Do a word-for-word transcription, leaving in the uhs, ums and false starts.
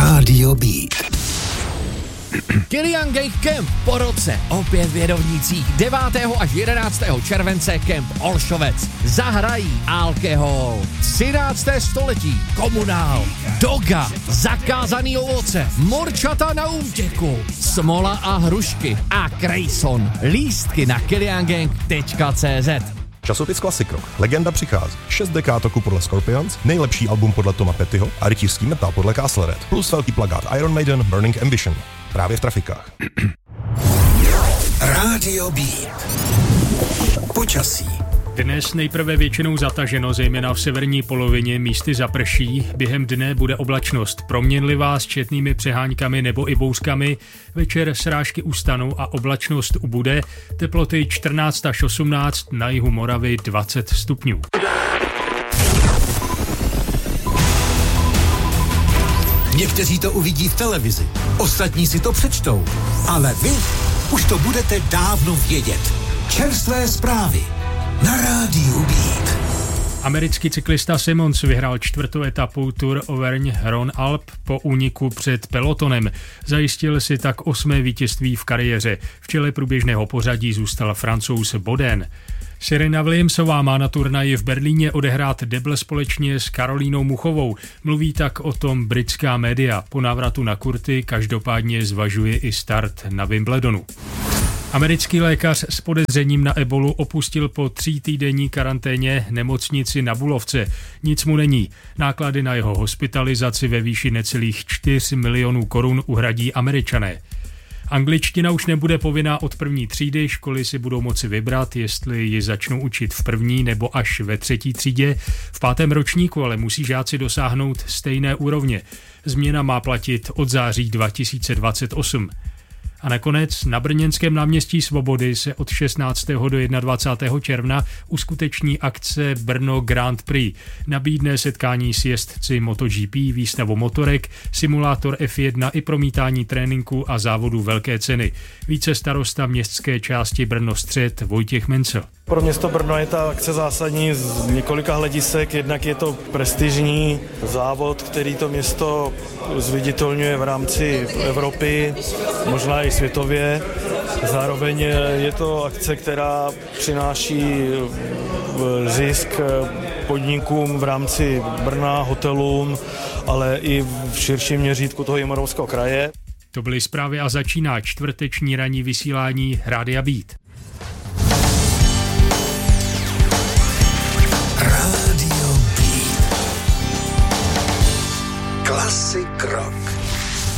Radio Beat. Kilian Gay Camp po roce opět v Jedovnicích. devátého až jedenáctého července Camp Olšovec. Zahrají Alkohol, třinácté století, Komunál, Doga, Zakázaný ovoce, Morčata na útěku, Smola a hrušky a Grayson. Lístky na kilian gang tečka cé zet. Časopis Classic Rock. Legenda přichází. Šest dekád roku podle Scorpions, nejlepší album podle Toma Pettyho a rytířský metal podle Castle Red. Plus velký plagát Iron Maiden Burning Ambition. Právě v trafikách. Radio Beat. Počasí. Dnes nejprve většinou zataženo, zejména v severní polovině, místy zaprší. Během dne bude oblačnost proměnlivá s četnými přeháňkami nebo i bouřkami. Večer srážky ustanou a oblačnost ubude. Teploty čtrnáct až osmnáct, na jihu Moravy dvacet stupňů. Někteří to uvidí v televizi, ostatní si to přečtou, ale vy už to budete dávno vědět. Čerstvé zprávy na rádiu Beat. Americký cyklista Simmons vyhrál čtvrtou etapu Tour Auvergne-Rhône-Alpes po úniku před pelotonem. Zajistil si tak osmé vítězství v kariéře. V čele průběžného pořadí zůstal Francouz Boden. Serena Williamsová má na turnaji v Berlíně odehrát debl společně s Karolínou Muchovou. Mluví tak o tom britská média. Po návratu na kurty každopádně zvažuje i start na Wimbledonu. Americký lékař s podezřením na ebolu opustil po tří týdenní karanténě nemocnici na Bulovce. Nic mu není. Náklady na jeho hospitalizaci ve výši necelých čtyři milionů korun uhradí Američané. Angličtina už nebude povinná od první třídy, školy si budou moci vybrat, jestli ji začnou učit v první nebo až ve třetí třídě. V pátém ročníku ale musí žáci dosáhnout stejné úrovně. Změna má platit od září dva tisíce dvacet osm. A nakonec na brněnském náměstí Svobody se od šestnáctého do dvacátého prvního června uskuteční akce Brno Grand Prix. Nabídne setkání s jezdci MotoGP, výstavu motorek, simulátor F jedna i promítání tréninku a závodu velké ceny. Více starosta městské části Brno Střed Vojtěch Mencel. Pro město Brno je ta akce zásadní z několika hledisek. Jednak je to prestižní závod, který to město zviditelňuje v rámci Evropy, možná i světově. Zároveň je to akce, která přináší zisk podnikům v rámci Brna, hotelům, ale i v širším měřítku toho Jihomoravského kraje. To byly zprávy a začíná čtvrteční ranní vysílání Rádia Beat. Radio Beat. Classic Rock.